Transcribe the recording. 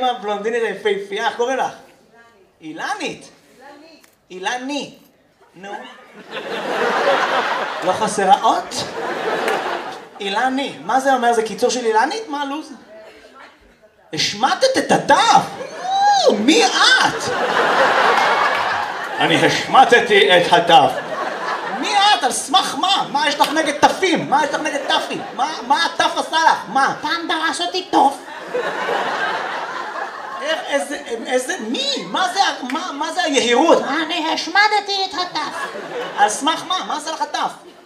הבלונדינית היפהפייה, איך קוראים לך? אילנית. אילני. נו. לא חסרה אות? אילני. מה זה אומר? זה קיצור של אילנית? מה הלו"ז? השמטת את הדף? מי את? אני השמטתי את הדף. מי את? על סמך מה? מה יש לך נגד תפים? מה יש לך נגד תפים? מה הטף עשה לך? מה? פעם דרש אותי טוב. מי? מה זה היהירות? אני השמדתי את הטף. על סמך מה? מה עשה לך טף?